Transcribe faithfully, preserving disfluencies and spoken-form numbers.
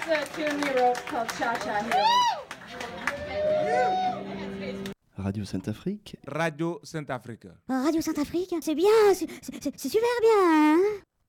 a tune we wrote called Cha Cha Heroes. Radio Sainte-Afrique. Radio Sainte-Afrique. Radio Sainte-Afrique, c'est bien, c'est, c'est, c'est super bien, hein.